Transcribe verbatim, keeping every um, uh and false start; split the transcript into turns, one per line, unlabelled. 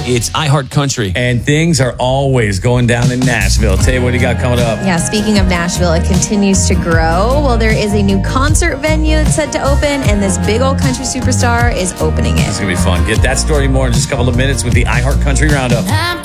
It's iHeart Country.
And things are always going down in Nashville. Tell you what you got coming up.
Yeah, speaking of Nashville, it continues to grow. Well, there is a new concert venue that's set to open, and this big old country superstar is opening it.
It's going to be fun. Get that story more in just a couple of minutes with the iHeart Country Roundup.